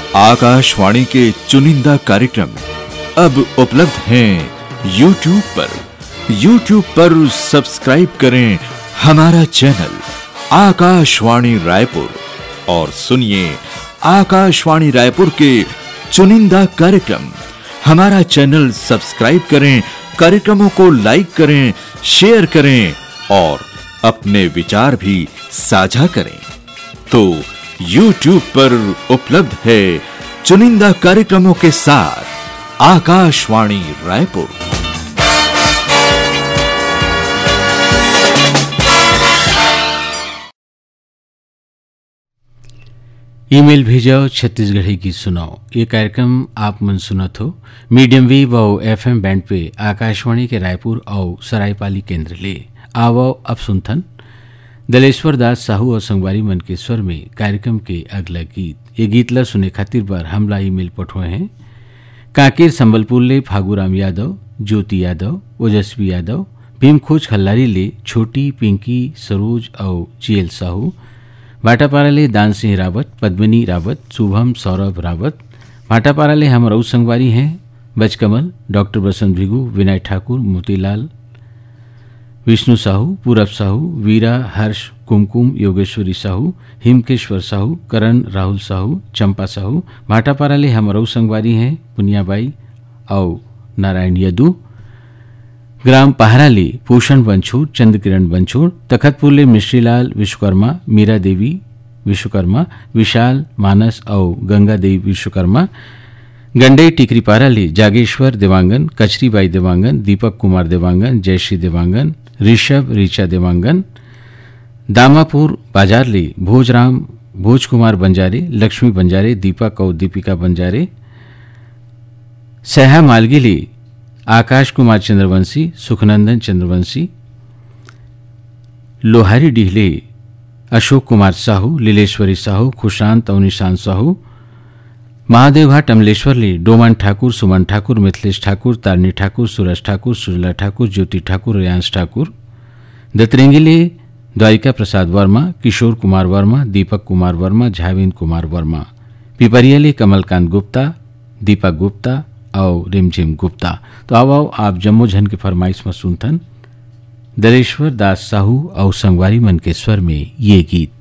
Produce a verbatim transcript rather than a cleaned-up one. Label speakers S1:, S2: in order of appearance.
S1: आकाशवाणी के चुनिंदा कार्यक्रम अब उपलब्ध हैं यूट्यूब पर। यूट्यूब पर सब्सक्राइब करें हमारा चैनल आकाशवाणी रायपुर और सुनिए आकाशवाणी रायपुर के चुनिंदा कार्यक्रम। हमारा चैनल सब्सक्राइब करें, कार्यक्रमों को लाइक करें, शेयर करें और अपने विचार भी साझा करें। तो यूट्यूब पर उपलब्ध है चुनिंदा कार्यक्रमों के साथ आकाशवाणी रायपुर।
S2: ईमेल भेजाओ छत्तीसगढ़ी की सुनाओ। ये कार्यक्रम आप मन सुनत हो मीडियम वेव और एफएम बैंड पे आकाशवाणी के रायपुर और सरायपाली केंद्र ले। आवो अब सुनथन दलेश्वर दास साहू और संगवारी मन के स्वर में कार्यक्रम के अगला गीत। ये गीत ला सुने खातिर बार हमला ईमेल पठोए हैं कांकेर संबलपुर ले फागूराम यादव, ज्योति यादव, ओजस्वी यादव, भीमखोज खल्लारी ले छोटी, पिंकी, सरोज और जीएल साहू, भाटापारा ले दान सिंह रावत, पद्मिनी रावत, शुभम सौरभ रावत। भाटापारा ले हम रऊ संगवारी हैं बचकमल, डॉक्टर बसंत भिगू, विनय ठाकुर, मोतीलाल, विष्णु साहू, पूरब साहू, वीरा, हर्ष, कुमकुम, योगेश्वरी साहू, हिमकेश्वर साहू, करण राहुल साहू, चंपा साहू। भाटापारा ले हम रऊ संगवारी हैं पुनियाबाई और नारायण यदू। ग्राम पहाराली भूषण बंछोड़, चंद्रकिरण बंछोड़। तखतपुर ले मिश्रीलाल विश्वकर्मा, मीरा देवी विश्वकर्मा, विशाल, मानस और गंगा देवी विश्वकर्मा। गंडई टिकरीपारा ले जागेश्वर देवांगन, कचरीबाई देवांगन, दीपक कुमार देवांगन, जयश्री देवांगन, ऋषभ ऋचा देवांगन। दामापुर बाजार ले भोजराम भोज कुमार बंजारे, लक्ष्मी बंजारे, दीपक और दीपिका बंजारे। सहा मालगी ले आकाश कुमार चंद्रवंशी, सुखनंदन चंद्रवंशी। लोहारी डीहले अशोक कुमार साहू, लीलेश्वरी साहू, खुशांत और निशांत साहू। महादेवघाट अमलेश्वर ले डोमन ठाकुर, सुमन ठाकुर, मिथिलेश ठाकुर, तारनी ठाकुर, सूरज ठाकुर, सुजला ठाकुर, ज्योति ठाकुर, रियांश ठाकुर। दतरेंगी ले द्वारिका प्रसाद वर्मा, किशोर कुमार वर्मा, दीपक कुमार वर्मा, झाविन कुमार वर्मा। पिपरिया ले कमलकांत गुप्ता, दीपक गुप्ता और रिमझिम गुप्ता। तो आओ आओ आप जम्मो झन के फरमाइश में सुनथन दलेश्वर दास साहू और संगवारी मन के स्वर में ये गीत।